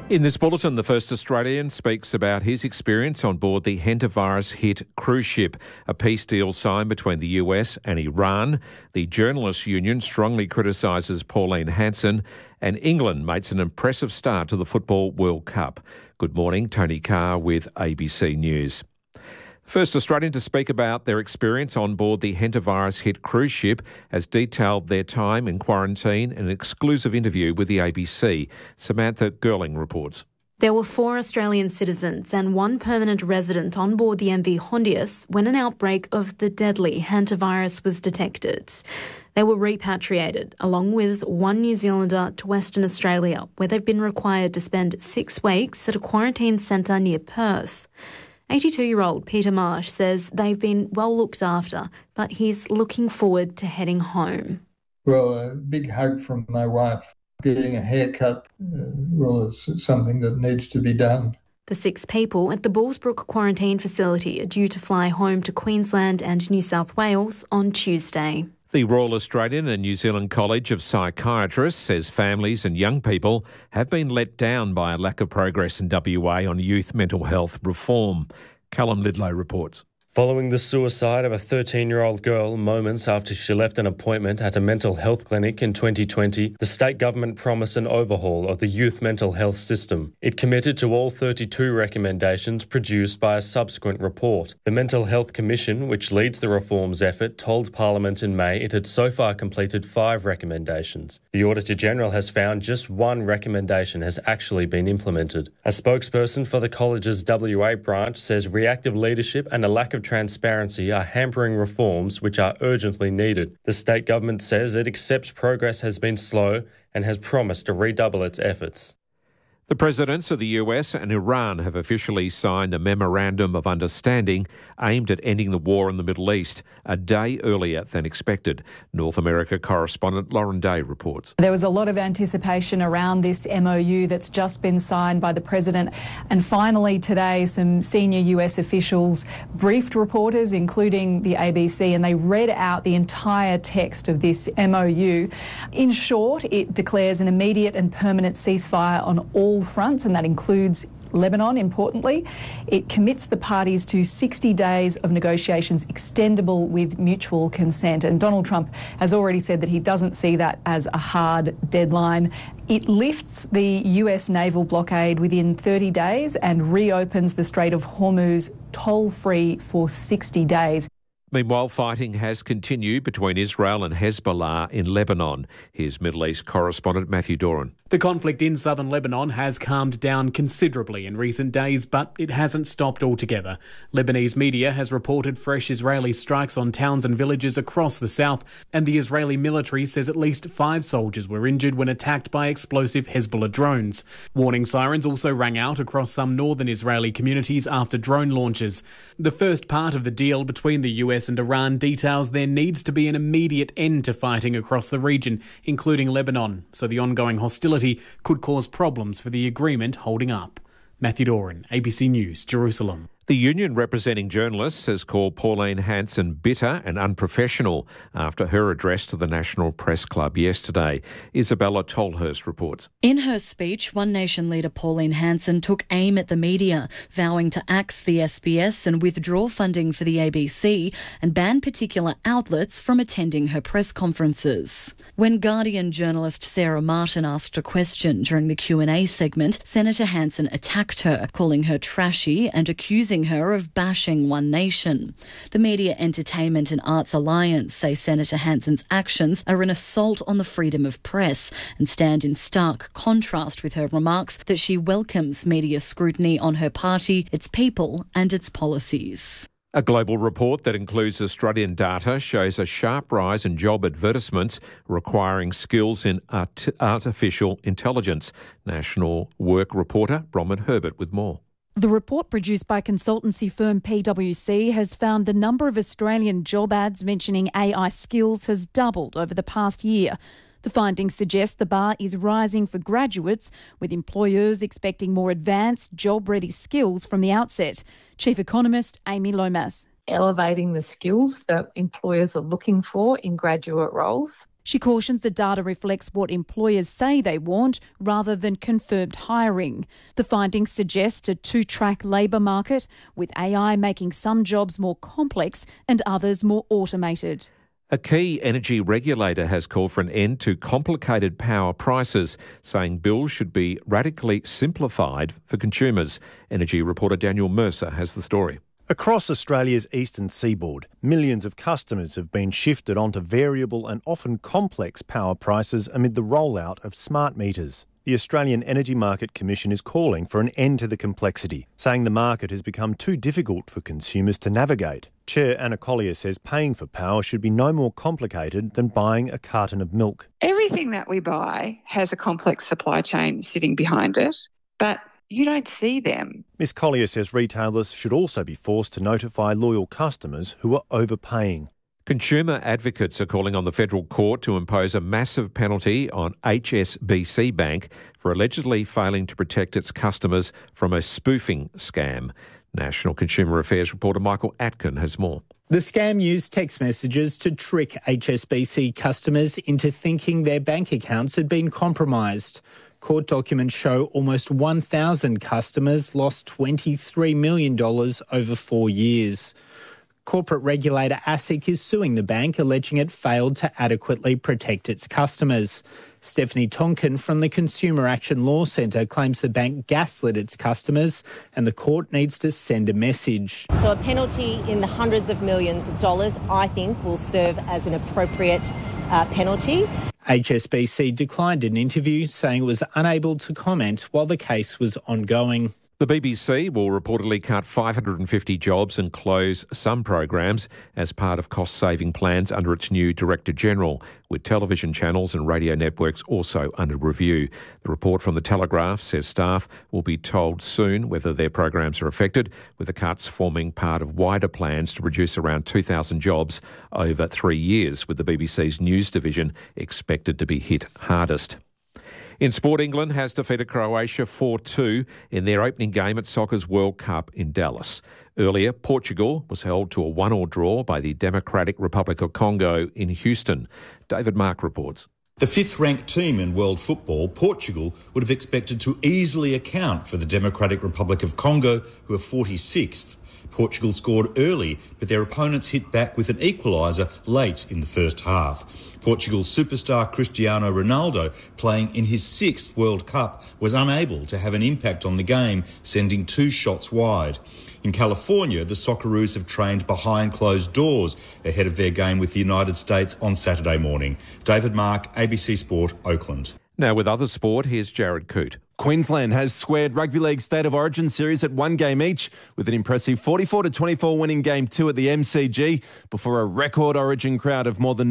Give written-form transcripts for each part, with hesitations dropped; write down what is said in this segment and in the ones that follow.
In this bulletin, the first Australian speaks about his experience on board the hantavirus-hit cruise ship, a peace deal signed between the US and Iran. The Journalists' Union strongly criticises Pauline Hanson, and England makes an impressive start to the Football World Cup. Good morning, Tony Carr with ABC News. First Australian to speak about their experience on board the hantavirus-hit cruise ship has detailed their time in quarantine in an exclusive interview with the ABC. Samantha Girling reports. There were 4 Australian citizens and 1 permanent resident on board the MV Hondius when an outbreak of the deadly hantavirus was detected. They were repatriated, along with 1 New Zealander, to Western Australia, where they've been required to spend 6 weeks at a quarantine centre near Perth. 82-year-old Peter Marsh says they've been well looked after, but he's looking forward to heading home. Well, a big hug from my wife. Getting a haircut, it's something that needs to be done. The 6 people at the Bullsbrook quarantine facility are due to fly home to Queensland and New South Wales on Tuesday. The Royal Australian and New Zealand College of Psychiatrists says families and young people have been let down by a lack of progress in WA on youth mental health reform. Callum Lidlow reports. Following the suicide of a 13-year-old girl moments after she left an appointment at a mental health clinic in 2020, the state government promised an overhaul of the youth mental health system. It committed to all 32 recommendations produced by a subsequent report. The Mental Health Commission, which leads the reforms effort, told Parliament in May it had so far completed 5 recommendations. The Auditor-General has found just 1 recommendation has actually been implemented. A spokesperson for the college's WA branch says reactive leadership and a lack of transparency are hampering reforms which are urgently needed. The state government says it accepts progress has been slow and has promised to redouble its efforts. The presidents of the US and Iran have officially signed a memorandum of understanding aimed at ending the war in the Middle East a day earlier than expected. North America correspondent Lauren Day reports. There was a lot of anticipation around this MOU that's just been signed by the president. And finally today, some senior US officials briefed reporters, including the ABC, and they read out the entire text of this MOU. In short, it declares an immediate and permanent ceasefire on all fronts, and that includes Lebanon, importantly. It commits the parties to 60 days of negotiations extendable with mutual consent. And Donald Trump has already said that he doesn't see that as a hard deadline. It lifts the US naval blockade within 30 days and reopens the Strait of Hormuz toll-free for 60 days. Meanwhile, fighting has continued between Israel and Hezbollah in Lebanon. Here's Middle East correspondent Matthew Doran. The conflict in southern Lebanon has calmed down considerably in recent days, but it hasn't stopped altogether. Lebanese media has reported fresh Israeli strikes on towns and villages across the south, and the Israeli military says at least 5 soldiers were injured when attacked by explosive Hezbollah drones. Warning sirens also rang out across some northern Israeli communities after drone launches. The first part of the deal between the US and Iran details there needs to be an immediate end to fighting across the region, including Lebanon, so the ongoing hostility could cause problems for the agreement holding up. Matthew Doran, ABC News, Jerusalem. The union representing journalists has called Pauline Hanson bitter and unprofessional after her address to the National Press Club yesterday. Isabella Tolhurst reports. In her speech, One Nation leader Pauline Hanson took aim at the media, vowing to axe the SBS and withdraw funding for the ABC and ban particular outlets from attending her press conferences. When Guardian journalist Sarah Martin asked a question during the Q&A segment, Senator Hanson attacked her, calling her trashy and accusing her of bashing One Nation. The Media, Entertainment and Arts Alliance say Senator Hanson's actions are an assault on the freedom of press and stand in stark contrast with her remarks that she welcomes media scrutiny on her party, its people and its policies. A global report that includes Australian data shows a sharp rise in job advertisements requiring skills in artificial intelligence. National Work reporter Bronwyn Herbert with more. The report produced by consultancy firm PwC has found the number of Australian job ads mentioning AI skills has doubled over the past year. The findings suggest the bar is rising for graduates, with employers expecting more advanced, job-ready skills from the outset. Chief Economist Amy Lomas. Elevating the skills that employers are looking for in graduate roles. She cautions the data reflects what employers say they want rather than confirmed hiring. The findings suggest a two-track labour market, with AI making some jobs more complex and others more automated. A key energy regulator has called for an end to complicated power prices, saying bills should be radically simplified for consumers. Energy reporter Daniel Mercer has the story. Across Australia's eastern seaboard, millions of customers have been shifted onto variable and often complex power prices amid the rollout of smart meters. The Australian Energy Market Commission is calling for an end to the complexity, saying the market has become too difficult for consumers to navigate. Chair Anna Collier says paying for power should be no more complicated than buying a carton of milk. Everything that we buy has a complex supply chain sitting behind it, but you don't see them. Ms Collier says retailers should also be forced to notify loyal customers who are overpaying. Consumer advocates are calling on the federal court to impose a massive penalty on HSBC Bank for allegedly failing to protect its customers from a spoofing scam. National Consumer Affairs reporter Michael Atkin has more. The scam used text messages to trick HSBC customers into thinking their bank accounts had been compromised. Court documents show almost 1,000 customers lost $23 million over 4 years. Corporate regulator ASIC is suing the bank, alleging it failed to adequately protect its customers. Stephanie Tonkin from the Consumer Action Law Centre claims the bank gaslit its customers and the court needs to send a message. So a penalty in the hundreds of millions of dollars, I think, will serve as an appropriate penalty. HSBC declined an interview, saying it was unable to comment while the case was ongoing. The BBC will reportedly cut 550 jobs and close some programs as part of cost-saving plans under its new Director General, with television channels and radio networks also under review. The report from The Telegraph says staff will be told soon whether their programs are affected, with the cuts forming part of wider plans to reduce around 2,000 jobs over 3 years, with the BBC's news division expected to be hit hardest. In sport, England has defeated Croatia 4-2 in their opening game at Soccer's World Cup in Dallas. Earlier, Portugal was held to a 1-1 draw by the Democratic Republic of Congo in Houston. David Mark reports. The fifth-ranked team in world football, Portugal, would have expected to easily account for the Democratic Republic of Congo, who are 46th. Portugal scored early, but their opponents hit back with an equaliser late in the first half. Portugal's superstar Cristiano Ronaldo, playing in his 6th World Cup, was unable to have an impact on the game, sending 2 shots wide. In California, the Socceroos have trained behind closed doors ahead of their game with the United States on Saturday morning. David Mark, ABC Sport, Oakland. Now with other sport, here's Jared Coote. Queensland has squared Rugby League State of Origin series at 1 game each, with an impressive 44-24 win in Game 2 at the MCG before a record Origin crowd of more than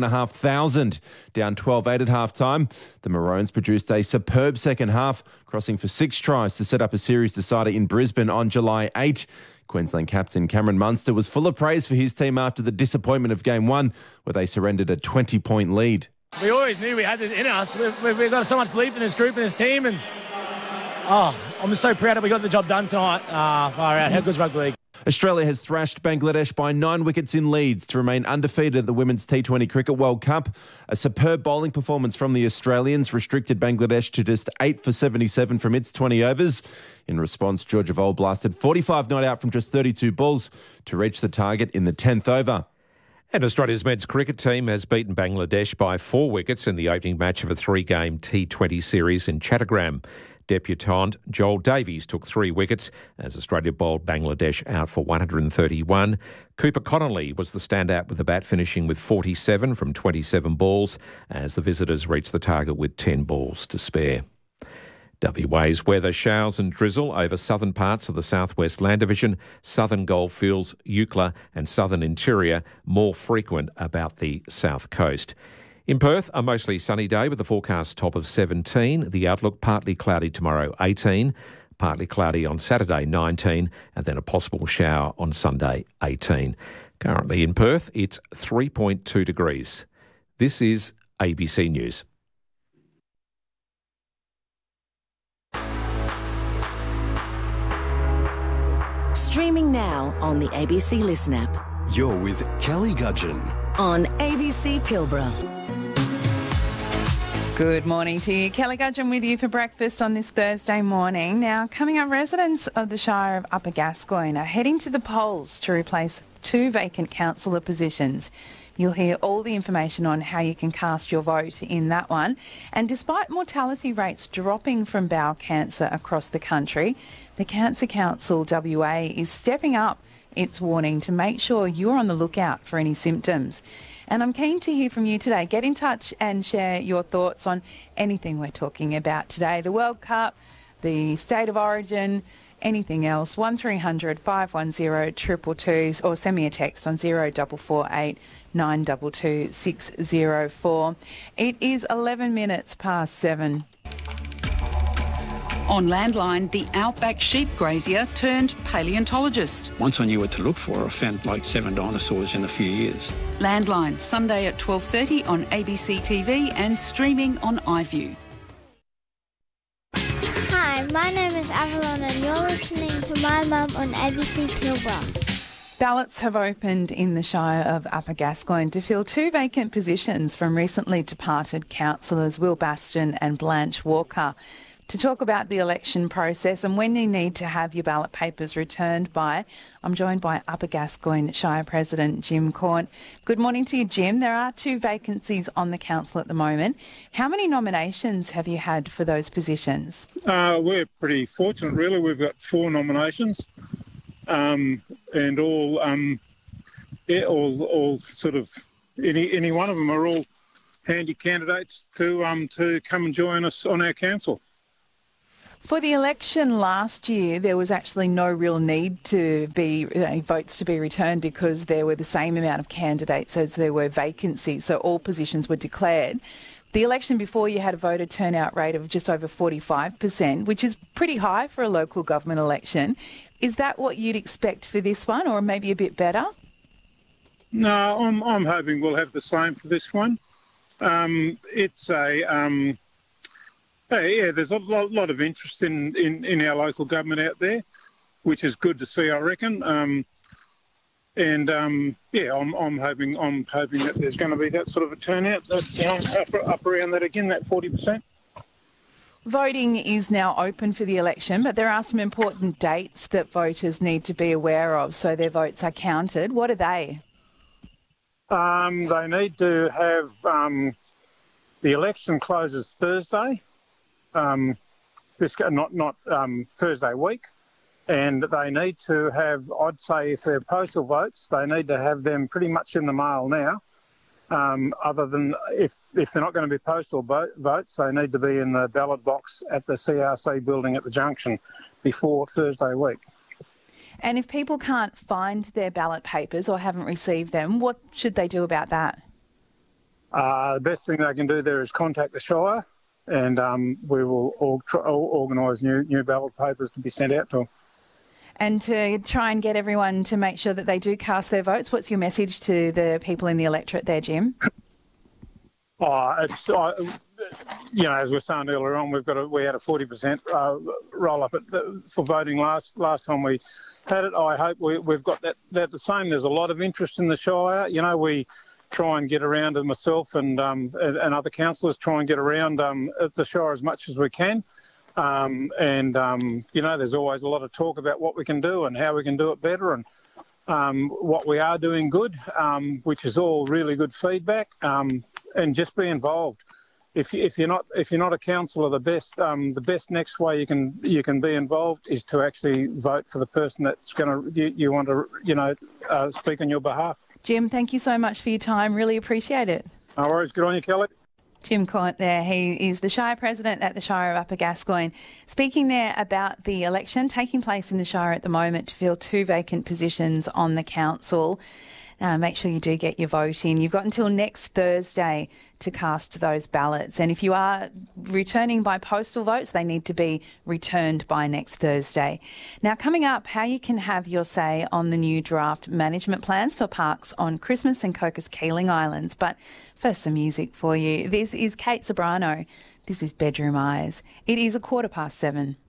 91,500. Down 12-8 at half-time, the Maroons produced a superb second half, crossing for 6 tries to set up a series decider in Brisbane on July 8. Queensland captain Cameron Munster was full of praise for his team after the disappointment of Game 1, where they surrendered a 20-point lead. We always knew we had it in us. We've got so much belief in this group and this team, and I'm just so proud that we got the job done tonight. Far out. How good's rugby league? Australia has thrashed Bangladesh by 9 wickets in Leeds to remain undefeated at the Women's T20 Cricket World Cup. A superb bowling performance from the Australians restricted Bangladesh to just 8 for 77 from its 20 overs. In response, Georgia Vole blasted 45 not out from just 32 balls to reach the target in the 10th over. And Australia's men's cricket team has beaten Bangladesh by 4 wickets in the opening match of a 3-game T20 series in Chattogram. Debutant Joel Davies took 3 wickets as Australia bowled Bangladesh out for 131. Cooper Connolly was the standout with the bat, finishing with 47 from 27 balls as the visitors reached the target with 10 balls to spare. WA's weather: showers and drizzle over southern parts of the southwest land division, southern goldfields, Eucla and southern interior, more frequent about the south coast. In Perth, a mostly sunny day with a forecast top of 17. The outlook: partly cloudy tomorrow, 18. Partly cloudy on Saturday, 19. And then a possible shower on Sunday, 18. Currently in Perth, it's 3.2 degrees. This is ABC News. Streaming now on the ABC Listen app. You're with Kelly Gudgeon on ABC Pilbara. Good morning to you. Kelly Gudgeon with you for breakfast on this Thursday morning. Now, coming up, residents of the Shire of Upper Gascoyne are heading to the polls to replace 2 vacant councillor positions. You'll hear all the information on how you can cast your vote in that one. And despite mortality rates dropping from bowel cancer across the country, the Cancer Council WA is stepping up its warning to make sure you're on the lookout for any symptoms. And I'm keen to hear from you today. Get in touch and share your thoughts on anything we're talking about today. The World Cup, the State of Origin, anything else. 1300 510 222 or send me a text on 0448 922 604. It is 11 minutes past 7. On Landline, the outback sheep grazier turned paleontologist. Once I knew what to look for, I found like 7 dinosaurs in a few years. Landline, Sunday at 12:30 on ABC TV and streaming on iView. Hi, my name is Avalon and you're listening to My Mum on ABC Pilbara. Ballots have opened in the Shire of Upper Gascoyne to fill 2 vacant positions from recently departed councillors Will Baston and Blanche Walker. To talk about the election process and when you need to have your ballot papers returned by, I'm joined by Upper Gascoyne Shire President Jim Cornt. Good morning to you, Jim. There are 2 vacancies on the council at the moment. How many nominations have you had for those positions? We're pretty fortunate, really. We've got 4 nominations, and all sort of any one of them are all handy candidates to come and join us on our council. For the election last year, there was actually no real need to be votes to be returned because there were the same amount of candidates as there were vacancies, so all positions were declared. The election before, you had a voter turnout rate of just over 45%, which is pretty high for a local government election. Is that what you'd expect for this one, or maybe a bit better? No, I'm hoping we'll have the same for this one. It's a there's a lot of interest in our local government out there, which is good to see, I reckon. I'm hoping that there's going to be that sort of a turnout, up around that again, that 40%. Voting is now open for the election, but there are some important dates that voters need to be aware of so their votes are counted. What are they? They need to have the election closes Thursday. Thursday week, and they need to have, I'd say, if they're postal votes, they need to have them pretty much in the mail now. Other than if they're not going to be postal votes, they need to be in the ballot box at the CRC building at the junction before Thursday week. And if people can't find their ballot papers or haven't received them, what should they do about that? The best thing they can do there is contact the Shire, and we will organise new ballot papers to be sent out to them. And to try and get everyone to make sure that they do cast their votes, what's your message to the people in the electorate there, Jim? As we were saying earlier on, we had a 40% roll up for voting last time we had it. I hope we've got that the same. There's a lot of interest in the Shire. We try and get around, and myself and other councillors try and get around at the Shire as much as we can. There's always a lot of talk about what we can do and how we can do it better, and what we are doing good, which is all really good feedback. And just be involved. If you're not a councillor, the best next way you can be involved is to actually vote for the person that's you want to speak on your behalf. Jim, thank you so much for your time. Really appreciate it. No worries. Good on you, Kelly. Jim Cornt there. He is the Shire President at the Shire of Upper Gascoyne. Speaking there about the election taking place in the Shire at the moment to fill 2 vacant positions on the council. Make sure you do get your vote in. You've got until next Thursday to cast those ballots. And if you are returning by postal votes, they need to be returned by next Thursday. Now, coming up, how you can have your say on the new draft management plans for parks on Christmas and Cocos Keeling Islands. But first, some music for you. This is Kate Sobrano. This is Bedroom Eyes. It is 7:15.